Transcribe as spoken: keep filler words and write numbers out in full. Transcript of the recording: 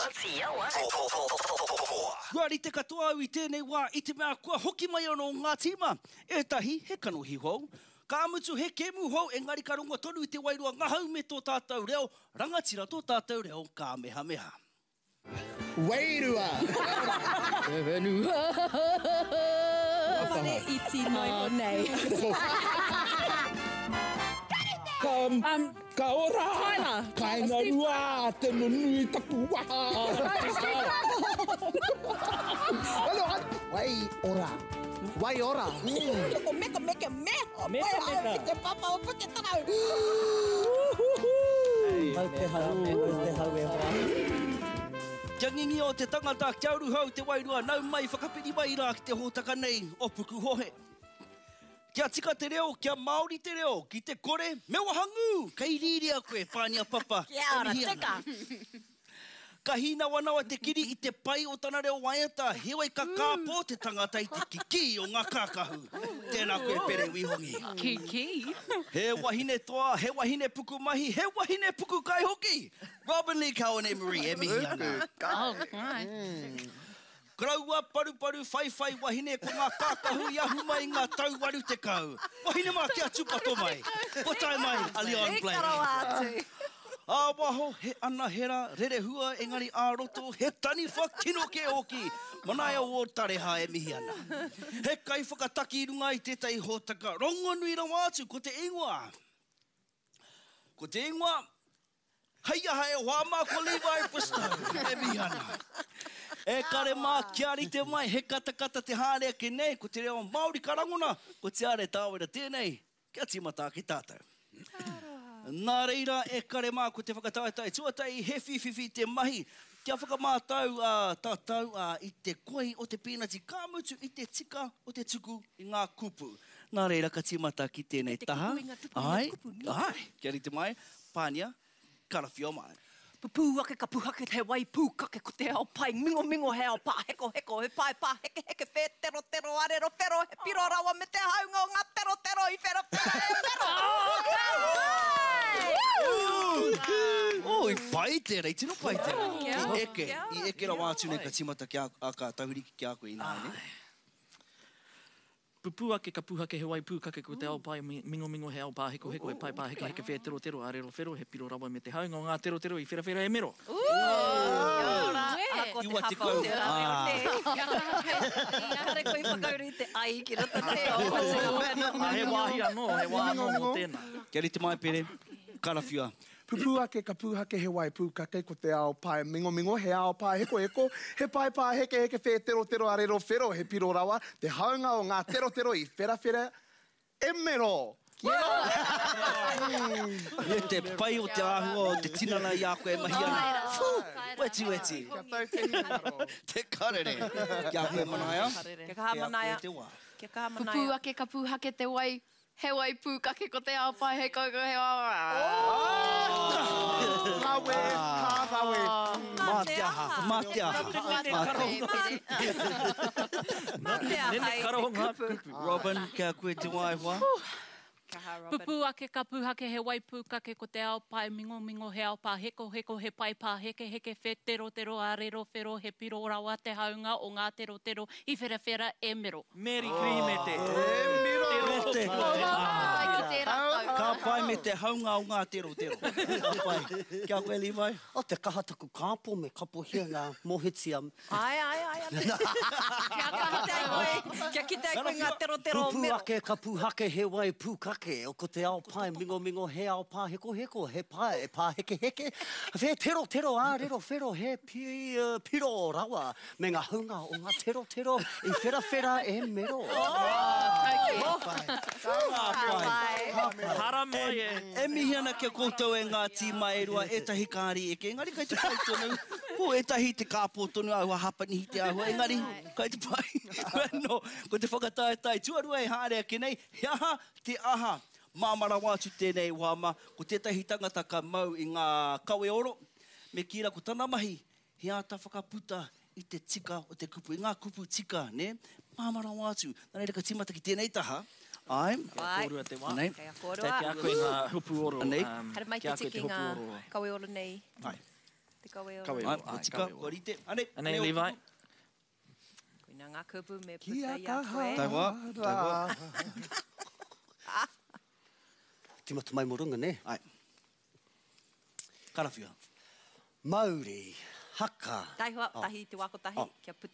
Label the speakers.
Speaker 1: What's your what?
Speaker 2: Wari te katoa au I tēnei wā I te mea kua hoki mai ono ngā tīma. E tahi he kanohi hou. Ka amutu he kemu hou engari ka rongo tonu I te wairua ngahau me tō tātou reo. Rangatira tō tātou reo ka meha meha.
Speaker 3: Wairua!
Speaker 4: E wenua!
Speaker 5: Whare iti noi o nei.
Speaker 3: Ka,
Speaker 5: Um,
Speaker 3: ka ora!
Speaker 5: Tyler.
Speaker 3: Ka inga rua te nunui taku waha! Alo, wai ora! Wai ora!
Speaker 5: Ko meka meka meka.
Speaker 4: Meka, meka.
Speaker 5: Te papa o puke tarau.
Speaker 4: Mau te hau, mau te hau e hoa.
Speaker 2: Jangingi o te tangata kia uru hau te wairua nau mai whakapiri mai rā ki te hōtaka nei o puku hohe. Kia tika te reo, kia Māori te reo, ki te kore, mewa hangu, kei riria koe, pānia papa.
Speaker 5: Kia ora, teka.
Speaker 2: Ka hina wanawa te kiri I te pai o tana reo waiata, hewai ka kāpō te tangata I te kiki o ngā kākahu. Tēnā koe pere wihongi.
Speaker 5: Kiki.
Speaker 2: He wahine toa, he wahine puku mahi, he wahine puku kai hoki. Robin Lee Cowan Emery, e mihi ana.
Speaker 5: Oh, right.
Speaker 2: Kraua paru paru whai whai wahine ko ngā kākahu I ahu mai ngā tau waru te kau. Wahine mā kia tupato mai. Potai mai, a Leon
Speaker 5: E
Speaker 2: Blaine.
Speaker 5: karo atu.
Speaker 2: A waho, he ana hera, rere hua, engari āroto, he tani whakino ke oki. Manaia o tareha e mihi ana. He kai whakataki I runga I tētai hōtaka. Rongo nui rawa atu, ko te ingoa. Ko te ingoa, haia hae wāma ko Levi Bristow, e mihi ana. E kare mā kiari te mai, he katakata te hārea ke nei, ko te reo Māori karangona, ko te are tāwera tēnei, kia timata ki tātou. Nā reira e kare mā ko te whakatautai, tuatai he whiwhiwhi te mahi, kia whakamātau a uh, tātou a uh, I te koi o te pīnati, ka mutu I te tika o te tuku I ngā kupu. Nā reira ka timata ki tēnei taha. Ai, ai, kia rite mai, pānia, karawhio mai.
Speaker 5: Pupu ake ka puhake te wai pūkake ko te ao pai mingo mingo he ao pā heko heko he pai pā heke heke whē tero tero arero whero he piro rawa me te haunga o ngā tero tero I whero whero e whero.
Speaker 2: Oh, I pai tērei, tino pai tērei.
Speaker 5: Kia
Speaker 2: I
Speaker 5: ora.
Speaker 2: eke,
Speaker 5: Kia ora.
Speaker 2: I eke rawa atu nei ka timata ki a, a ka tahuriki ki a koe I nā ne.
Speaker 4: Pupu ake ka puhake he wai pūkake ko te ao pai mingo mingo he ao pā heko heko he pai pā heke heke whē tero tero arero whero he piro rawa me te haunga o ngā tero tero I whera whera e mero.
Speaker 5: Ako te
Speaker 2: Iwa te
Speaker 5: hapa
Speaker 2: kau.
Speaker 5: o te rā. Kare koe whakauri te ai ki rata te o.
Speaker 4: A he wāhi anō, he wā anō mo tēnā.
Speaker 2: Kia rite mai pere, karawhia.
Speaker 3: Pupu ake ka puhake he wai pūkake ko te ao pai mingo mingo he ao pai heko heko he pai pā heke heke whē tero tero arero whero he piro rawa te haunga o ngā tero tero I whera whera e mero.
Speaker 2: Me te pai o te āhua o te tinana I a koe mahi ana. Fu, weti weti.
Speaker 3: Kia tau te hinaro.
Speaker 2: Te karere. Kia koe manaia.
Speaker 5: Kia kaha manaia.
Speaker 2: Kia koe te wā.
Speaker 5: Kia kaha
Speaker 6: Pupu
Speaker 5: manaia.
Speaker 6: ake ka puhake te wai, he wai pūkake ko te ao pai he koko he wā.
Speaker 3: Hawe, ha hawe.
Speaker 2: Mā te aha, mā te aha.
Speaker 5: Mā te ahai.
Speaker 4: Nene karo ngā kupu.
Speaker 2: Robin, kia koe te waiwa.
Speaker 5: Kaha Robin.
Speaker 7: Pupu ake ka puhake he wai pūkake ko te ao pai mingo mingo he ao pā heko heko he pai pā heke heke whē tero tero arero whero he piro rawa te haunga o ngā tero tero I whera whera e mero.
Speaker 4: Mary Krimete.
Speaker 3: E miro.
Speaker 2: Me te.
Speaker 6: Ai ki te rātau.
Speaker 2: Ka pai me te haunga o ngā tero tero. Ka pai. Kia koe Levi.
Speaker 8: O te kahataku kāpō me kapo hia ngā mohitia.
Speaker 5: Ai, ai, ai. Kia kaha te ai koe. Kia ki te ai koe ngā tero tero o
Speaker 8: Pupu
Speaker 5: mero.
Speaker 8: ake ka puhake he wai pūkake o ko te ao pai mingo mingo he ao pā heko heko he pai e pā heke heke. Whē tero tero ārero whero he pi, uh, piro rawa me ngā hunga o ngā tero tero I whera whera e mero.
Speaker 4: Hara mai e.
Speaker 2: E mihi ana kia koutou e ngā tīma e rua e tahi kāri e ke. Engari kai te pai tonu. Ko e tahi te kāpō tonu au a hapani hi te ahua. Engari kai te pai. No, ko te whakataetai. Tuarua e hārea ke nei. He aha te aha. Māmara wātu tēnei wāma. Ko tētahi tangata ka mau I ngā kawe oro. Me kira ko tana mahi. He ata whakaputa I te tika o te kupu. I ngā kupu tika, ne? Māmara wātu. Nā reira ka timata ki tēnei taha. Ai.
Speaker 5: Vai.
Speaker 4: Kōrua te wā.
Speaker 2: Nei.
Speaker 5: Kia
Speaker 4: Te
Speaker 5: kōrua.
Speaker 4: kia koe ngā hupu oro.
Speaker 2: Nei.
Speaker 4: um,
Speaker 5: Hara mai
Speaker 4: kia
Speaker 5: te
Speaker 4: koe
Speaker 5: tiki
Speaker 4: hupu
Speaker 5: ngā
Speaker 4: oro.
Speaker 5: kawe oro nei.
Speaker 2: Ai.
Speaker 5: te kawe o.
Speaker 4: Kawe o.
Speaker 2: Ai,
Speaker 4: Ai,
Speaker 2: o tika,
Speaker 4: kawe o.
Speaker 2: kua rite. Ane,
Speaker 4: Ane,
Speaker 2: leo
Speaker 4: Levi.
Speaker 2: kupu.
Speaker 5: Koina ngā kupu me
Speaker 3: Kia
Speaker 5: puta ia koe.
Speaker 2: Tai wā, tai wā.
Speaker 8: Timata mai morunga, ne?
Speaker 2: Ai. Karawhia.
Speaker 8: Mauri, haka.
Speaker 5: Tai hoa,
Speaker 8: Oh.
Speaker 5: tahi te wako tahi,
Speaker 8: Oh.
Speaker 5: kia puta